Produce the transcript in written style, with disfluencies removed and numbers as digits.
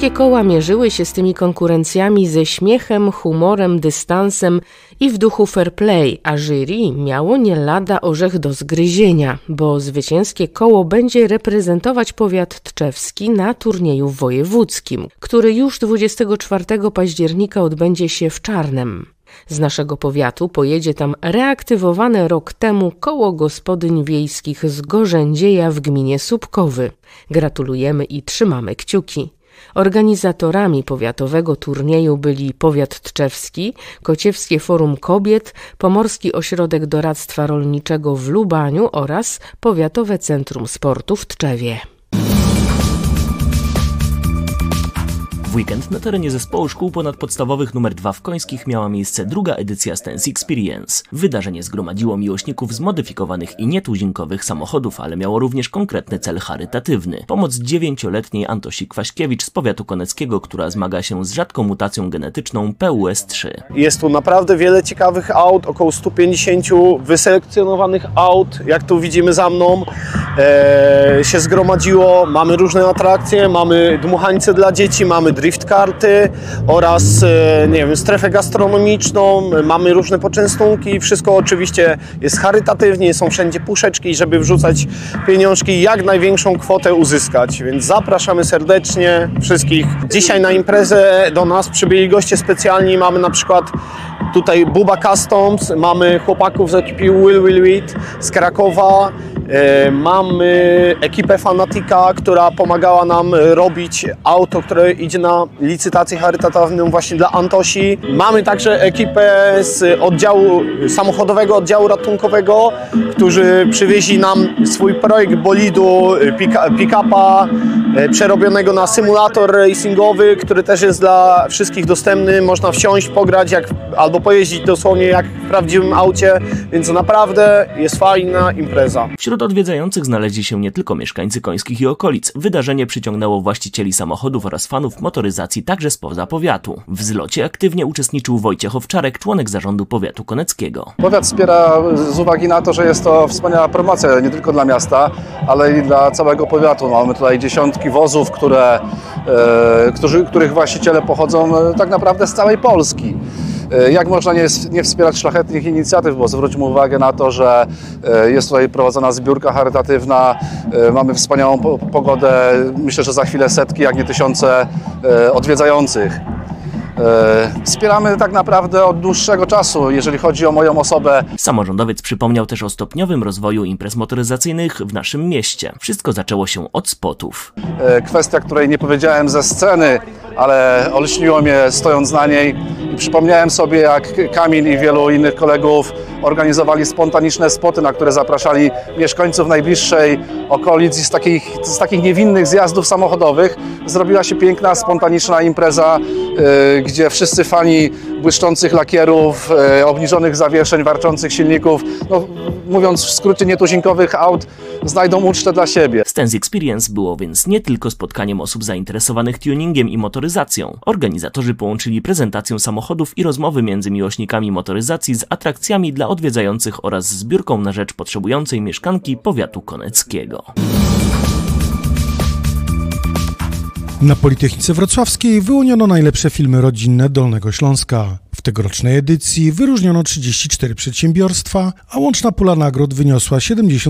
Wszystkie koła mierzyły się z tymi konkurencjami ze śmiechem, humorem, dystansem i w duchu fair play, a jury miało nie lada orzech do zgryzienia, bo zwycięskie koło będzie reprezentować powiat tczewski na turnieju wojewódzkim, który już 24 października odbędzie się w Czarnem. Z naszego powiatu pojedzie tam reaktywowane rok temu koło gospodyń wiejskich z Gorzędzieja w gminie Słupkowy. Gratulujemy i trzymamy kciuki. Organizatorami powiatowego turnieju byli Powiat Tczewski, Kociewskie Forum Kobiet, Pomorski Ośrodek Doradztwa Rolniczego w Lubaniu oraz Powiatowe Centrum Sportu w Tczewie. W weekend na terenie zespołu szkół ponadpodstawowych nr 2 w Końskich miała miejsce druga edycja Stance Experience. Wydarzenie zgromadziło miłośników zmodyfikowanych i nietuzinkowych samochodów, ale miało również konkretny cel charytatywny. Pomoc 9-letniej Antosi Kwaśkiewicz z powiatu koneckiego, która zmaga się z rzadką mutacją genetyczną PUS3. Jest tu naprawdę wiele ciekawych aut, około 150 wyselekcjonowanych aut, jak tu widzimy za mną, się zgromadziło. Mamy różne atrakcje, mamy dmuchańce dla dzieci, mamy drift karty oraz strefę gastronomiczną, mamy różne poczęstunki, wszystko oczywiście jest charytatywnie, są wszędzie puszeczki, żeby wrzucać pieniążki i jak największą kwotę uzyskać, więc zapraszamy serdecznie wszystkich. Dzisiaj na imprezę do nas przybyli goście specjalni, mamy na przykład tutaj Buba Customs, mamy chłopaków z ekipy Will Wheat z Krakowa, mamy ekipę Fanatica, która pomagała nam robić auto, które idzie na licytację charytatywną właśnie dla Antosi. Mamy także ekipę z samochodowego oddziału ratunkowego, którzy przywieźli nam swój projekt bolidu, pick-upa przerobionego na symulator racingowy, który też jest dla wszystkich dostępny. Można wsiąść, pograć albo pojeździć dosłownie jak w prawdziwym aucie, więc naprawdę jest fajna impreza. Wśród odwiedzających znaleźli się nie tylko mieszkańcy Końskich i okolic. Wydarzenie przyciągnęło właścicieli samochodów oraz fanów motoryzacji także spoza powiatu. W zlocie aktywnie uczestniczył Wojciech Owczarek, członek zarządu powiatu koneckiego. Powiat wspiera z uwagi na to, że jest to wspaniała promocja nie tylko dla miasta, ale i dla całego powiatu. Mamy tutaj dziesiątki wozów, których właściciele pochodzą tak naprawdę z całej Polski. Jak można nie wspierać szlachetnych inicjatyw, bo zwróćmy uwagę na to, że jest tutaj prowadzona zbiórka charytatywna, mamy wspaniałą pogodę, myślę, że za chwilę setki, jak nie tysiące odwiedzających. Wspieramy tak naprawdę od dłuższego czasu, jeżeli chodzi o moją osobę. Samorządowiec przypomniał też o stopniowym rozwoju imprez motoryzacyjnych w naszym mieście. Wszystko zaczęło się od spotów. Kwestia, której nie powiedziałem ze sceny, ale olśniło mnie stojąc na niej i przypomniałem sobie, jak Kamil i wielu innych kolegów organizowali spontaniczne spoty, na które zapraszali mieszkańców najbliższej okolic i z takich niewinnych zjazdów samochodowych zrobiła się piękna, spontaniczna impreza, gdzie wszyscy fani błyszczących lakierów, obniżonych zawieszeń, warczących silników, mówiąc w skrócie nietuzinkowych aut, znajdą ucztę dla siebie. Stance Experience było więc nie tylko spotkaniem osób zainteresowanych tuningiem i motoryzacją. Organizatorzy połączyli prezentację samochodów i rozmowy między miłośnikami motoryzacji z atrakcjami dla odwiedzających oraz zbiórką na rzecz potrzebującej mieszkanki powiatu koneckiego. Na Politechnice Wrocławskiej wyłoniono najlepsze filmy rodzinne Dolnego Śląska. W tegorocznej edycji wyróżniono 34 przedsiębiorstwa, a łączna pula nagród wyniosła 70